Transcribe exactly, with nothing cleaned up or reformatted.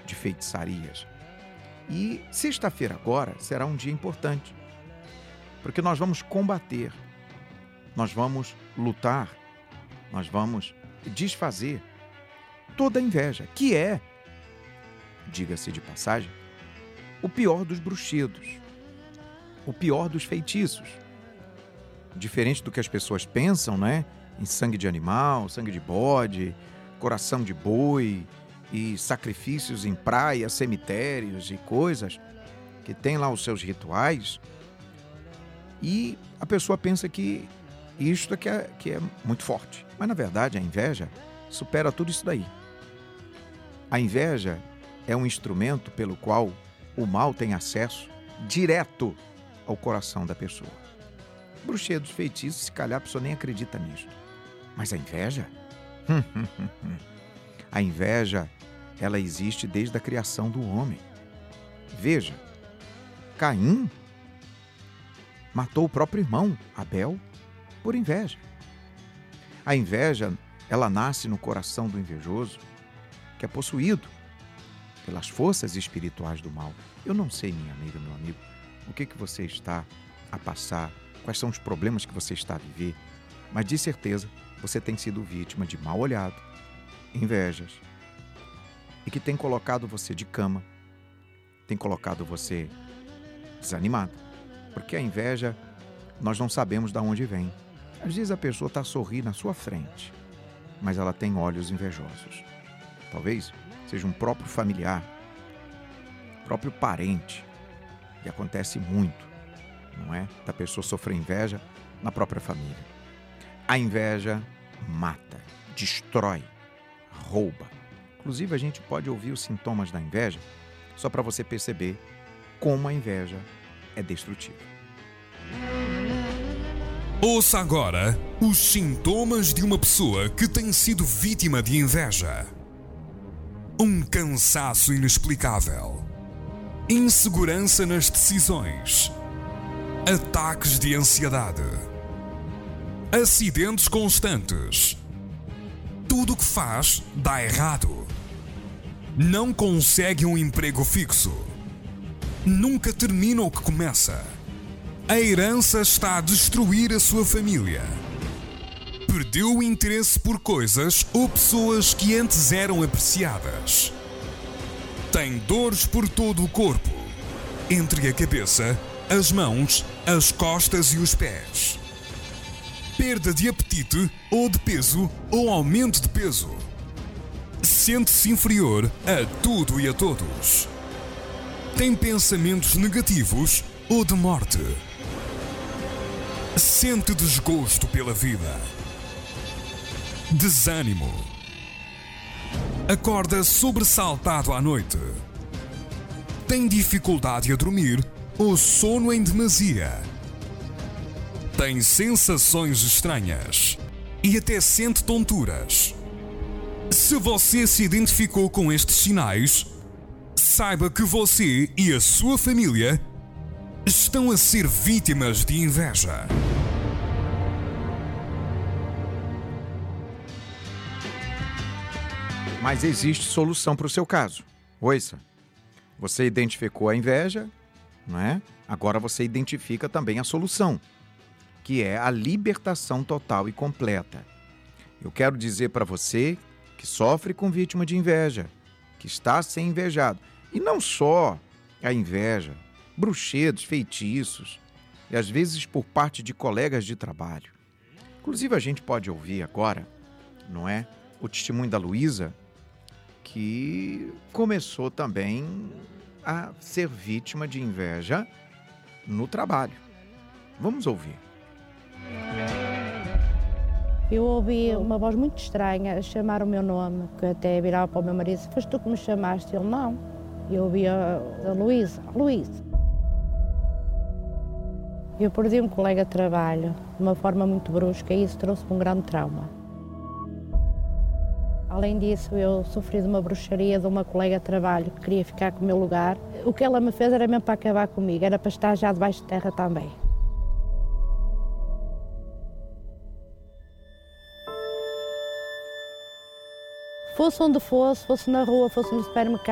de feitiçarias. E sexta-feira agora será um dia importante, porque nós vamos combater, nós vamos lutar, nós vamos desfazer toda a inveja, que é, diga-se de passagem, o pior dos bruxedos, o pior dos feitiços. Diferente do que as pessoas pensam, né? Em sangue de animal, sangue de bode, coração de boi e sacrifícios em praias, cemitérios e coisas que tem lá os seus rituais. E a pessoa pensa que isto é que é, que é muito forte. Mas, na verdade, a inveja supera tudo isso daí. A inveja é um instrumento pelo qual o mal tem acesso direto ao coração da pessoa. Bruxedos, feitiços, se calhar a pessoa nem acredita nisso. Mas a inveja? A inveja, ela existe desde a criação do homem. Veja, Caim matou o próprio irmão, Abel, por inveja. A inveja, ela nasce no coração do invejoso, que é possuído pelas forças espirituais do mal. Eu não sei, minha amiga, meu amigo, o que, que você está a passar, quais são os problemas que você está a viver, mas de certeza você tem sido vítima de mal olhado, invejas, e que tem colocado você de cama, tem colocado você desanimado, porque a inveja nós não sabemos de onde vem. Às vezes a pessoa está a sorrir na sua frente, mas ela tem olhos invejosos. Talvez seja um próprio familiar, próprio parente, e acontece muito, não é? Da pessoa sofrer inveja na própria família. A inveja mata, destrói, rouba. Inclusive, a gente pode ouvir os sintomas da inveja só para você perceber como a inveja é destrutiva. Ouça agora os sintomas de uma pessoa que tem sido vítima de inveja. Um cansaço inexplicável, insegurança nas decisões, ataques de ansiedade, acidentes constantes. Tudo o que faz dá errado. Não consegue um emprego fixo. Nunca termina o que começa. A herança está a destruir a sua família. Perdeu o interesse por coisas ou pessoas que antes eram apreciadas. Tem dores por todo o corpo, entre a cabeça, as mãos, as costas e os pés. Perda de apetite ou de peso ou aumento de peso. Sente-se inferior a tudo e a todos. Tem pensamentos negativos ou de morte. Sente desgosto pela vida. Desânimo. Acorda sobressaltado à noite. Tem dificuldade a dormir ou sono em demasia. Tem sensações estranhas e até sente tonturas. Se você se identificou com estes sinais, saiba que você e a sua família estão a ser vítimas de inveja. Mas existe solução para o seu caso. Ouça, você identificou a inveja, não é? Agora você identifica também a solução, que é a libertação total e completa. Eu quero dizer para você que sofre com vítima de inveja, que está a ser invejado, e não só a inveja, bruxedos, feitiços, e às vezes por parte de colegas de trabalho. Inclusive a gente pode ouvir agora, não é? O testemunho da Luísa, que começou também a ser vítima de inveja no trabalho. Vamos ouvir. Eu ouvi uma voz muito estranha a chamar o meu nome, que até virava para o meu marido: foste tu que me chamaste? Ele: não. Eu ouvi a, a Luísa, Luísa. Eu perdi um colega de trabalho de uma forma muito brusca e isso trouxe-me um grande trauma. Além disso, eu sofri de uma bruxaria de uma colega de trabalho que queria ficar com o meu lugar. O que ela me fez era mesmo para acabar comigo, era para estar já debaixo de terra também. Fosse onde fosse, fosse na rua, fosse no supermercado,